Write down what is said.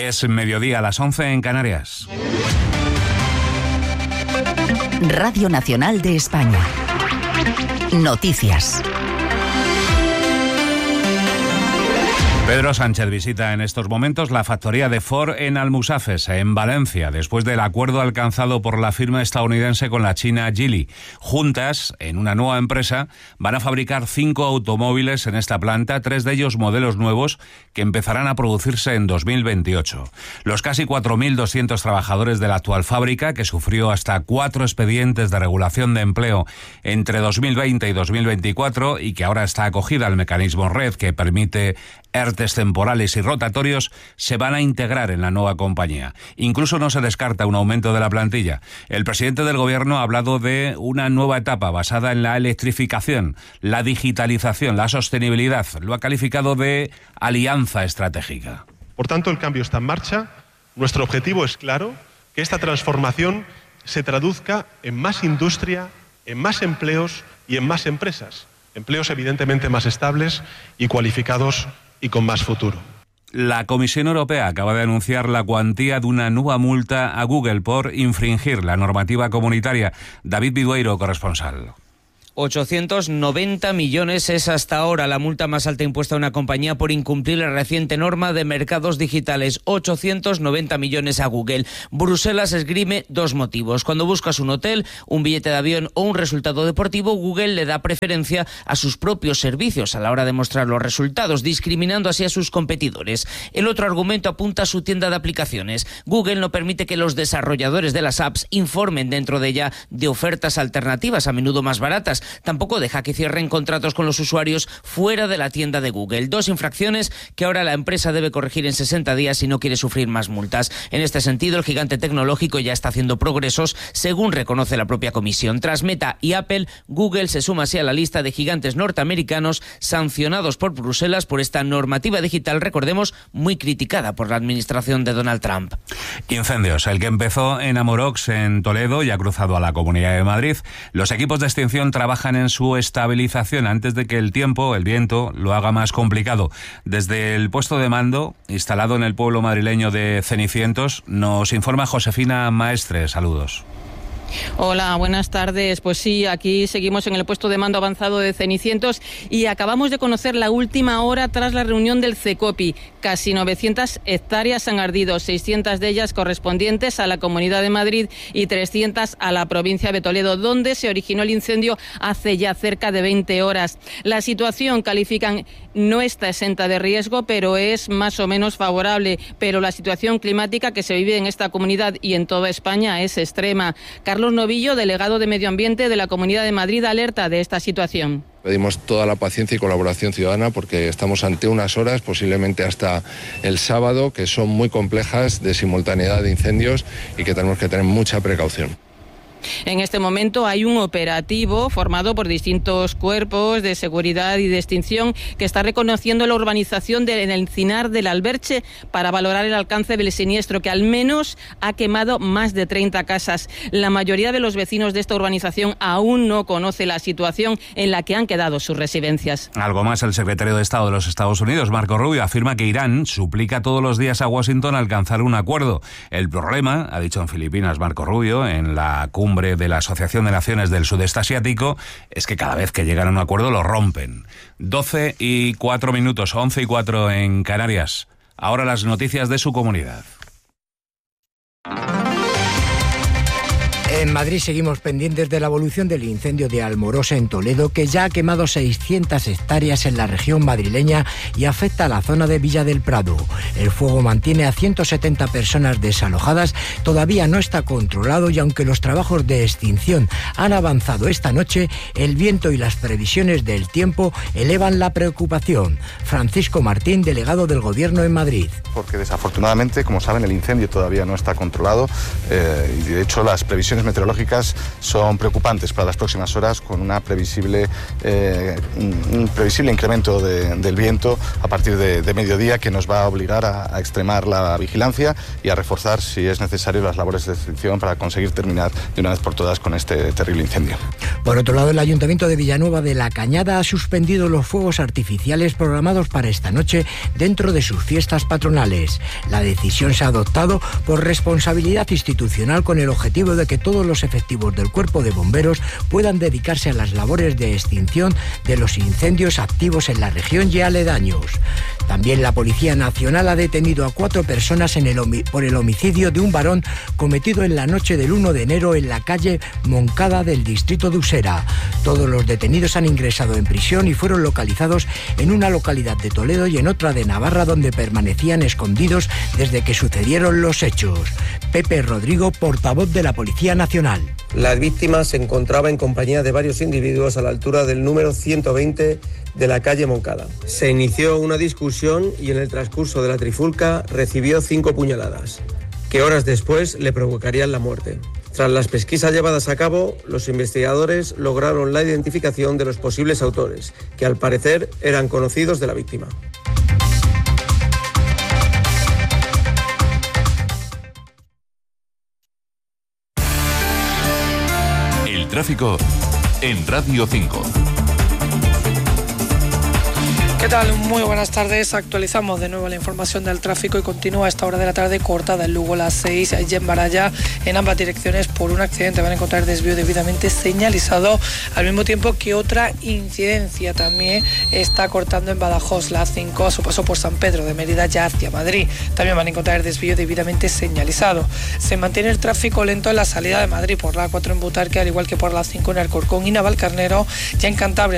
Es mediodía, a las 11 en Canarias. Radio Nacional de España. Noticias. Pedro Sánchez visita en estos momentos la factoría de Ford en Almusafes, en Valencia, después del acuerdo alcanzado por la firma estadounidense con la china Geely. Juntas, en una nueva empresa, van a fabricar 5 automóviles en esta planta, 3 de ellos modelos nuevos que empezarán a producirse en 2028. Los casi 4.200 trabajadores de la actual fábrica, que sufrió hasta 4 expedientes de regulación de empleo entre 2020 y 2024 y que ahora está acogida al mecanismo RED que permite ERTES temporales y rotatorios, se van a integrar en la nueva compañía. Incluso no se descarta un aumento de la plantilla. El presidente del Gobierno ha hablado de una nueva etapa basada en la electrificación, la digitalización, la sostenibilidad. Lo ha calificado de alianza estratégica. Por tanto, el cambio está en marcha. Nuestro objetivo es claro, que esta transformación se traduzca en más industria, en más empleos y en más empresas. Empleos evidentemente más estables y cualificados y con más futuro. La Comisión Europea acaba de anunciar la cuantía de una nueva multa a Google por infringir la normativa comunitaria. David Vidueiro, corresponsal. 890 millones es hasta ahora la multa más alta impuesta a una compañía por incumplir la reciente norma de mercados digitales. 890 millones a Google. Bruselas esgrime 2 motivos. Cuando buscas un hotel, un billete de avión o un resultado deportivo, Google le da preferencia a sus propios servicios a la hora de mostrar los resultados, discriminando así a sus competidores. El otro argumento apunta a su tienda de aplicaciones. Google no permite que los desarrolladores de las apps informen dentro de ella de ofertas alternativas, a menudo más baratas. Tampoco deja que cierren contratos con los usuarios fuera de la tienda de Google. 2 infracciones que ahora la empresa debe corregir en 60 días si no quiere sufrir más multas. En este sentido, el gigante tecnológico ya está haciendo progresos, según reconoce la propia comisión. Tras Meta y Apple, Google se suma así a la lista de gigantes norteamericanos sancionados por Bruselas por esta normativa digital, recordemos, muy criticada por la administración de Donald Trump. Incendios, el que empezó en Amorox, en Toledo, y ha cruzado a la Comunidad de Madrid. Los equipos de extinción trabajan en su estabilización antes de que el tiempo, el viento, lo haga más complicado. Desde el puesto de mando, instalado en el pueblo madrileño de Cenicientos, nos informa Josefina Maestre. Saludos. Hola, buenas tardes. Pues sí, aquí seguimos en el puesto de mando avanzado de Cenicientos y acabamos de conocer la última hora tras la reunión del CECOPI. Casi 900 hectáreas han ardido, 600 de ellas correspondientes a la Comunidad de Madrid y 300 a la provincia de Toledo, donde se originó el incendio hace ya cerca de 20 horas. La situación, califican, no está exenta de riesgo, pero es más o menos favorable. Pero la situación climática que se vive en esta comunidad y en toda España es extrema. Carlos Novillo, delegado de Medio Ambiente de la Comunidad de Madrid, alerta de esta situación. Pedimos toda la paciencia y colaboración ciudadana porque estamos ante unas horas, posiblemente hasta el sábado, que son muy complejas, de simultaneidad de incendios y que tenemos que tener mucha precaución. En este momento hay un operativo formado por distintos cuerpos de seguridad y de extinción que está reconociendo la urbanización del Encinar del Alberche para valorar el alcance del siniestro, que al menos ha quemado más de 30 casas. La mayoría de los vecinos de esta urbanización aún no conoce la situación en la que han quedado sus residencias. Algo más, el secretario de Estado de los Estados Unidos, Marco Rubio, afirma que Irán suplica todos los días a Washington alcanzar un acuerdo. El problema, ha dicho en Filipinas Marco Rubio, en la cumbre de la Asociación de Naciones del Sudeste Asiático, es que cada vez que llegan a un acuerdo lo rompen. 12:04, 11:04 en Canarias. Ahora las noticias de su comunidad. En Madrid seguimos pendientes de la evolución del incendio de Almorosa en Toledo, que ya ha quemado 600 hectáreas en la región madrileña y afecta a la zona de Villa del Prado. El fuego mantiene a 170 personas desalojadas, todavía no está controlado y aunque los trabajos de extinción han avanzado esta noche, el viento y las previsiones del tiempo elevan la preocupación. Francisco Martín, delegado del Gobierno en Madrid. Porque desafortunadamente, como saben, el incendio todavía no está controlado y de hecho las previsiones meteorológicas son preocupantes para las próximas horas, con un previsible incremento del viento a partir de mediodía, que nos va a obligar a extremar la vigilancia y a reforzar, si es necesario, las labores de extinción para conseguir terminar de una vez por todas con este terrible incendio. Por otro lado, el Ayuntamiento de Villanueva de la Cañada ha suspendido los fuegos artificiales programados para esta noche dentro de sus fiestas patronales. La decisión se ha adoptado por responsabilidad institucional, con el objetivo de que todos los efectivos del Cuerpo de Bomberos puedan dedicarse a las labores de extinción de los incendios activos en la región y aledaños. También la Policía Nacional ha detenido a 4 personas por el homicidio de un varón cometido en la noche del 1 de enero en la calle Moncada del distrito de Usera. Todos los detenidos han ingresado en prisión y fueron localizados en una localidad de Toledo y en otra de Navarra, donde permanecían escondidos desde que sucedieron los hechos. Pepe Rodrigo, portavoz de la Policía Nacional. La víctima se encontraba en compañía de varios individuos a la altura del número 120 de la calle Moncada. Se inició una discusión y en el transcurso de la trifulca recibió 5 puñaladas, que horas después le provocarían la muerte. Tras las pesquisas llevadas a cabo, los investigadores lograron la identificación de los posibles autores, que al parecer eran conocidos de la víctima. El tráfico en Radio 5. ¿Qué tal? Muy buenas tardes. Actualizamos de nuevo la información del tráfico y continúa a esta hora de la tarde cortada en Lugo las 6 y en Baralla en ambas direcciones por un accidente. Van a encontrar desvío debidamente señalizado, al mismo tiempo que otra incidencia también está cortando en Badajoz la 5 a su paso por San Pedro de Mérida ya hacia Madrid. También van a encontrar desvío debidamente señalizado. Se mantiene el tráfico lento en la salida de Madrid por la 4 en Butarque, al igual que por la 5 en Alcorcón y Navalcarnero. Ya en Cantabria